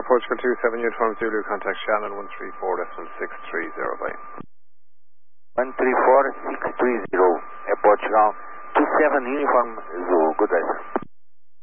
Portugal 27 Uniform Zulu, contact Shannon 134.630, bye. 134.630, Portugal 27 Uniform Zulu, good day, sir.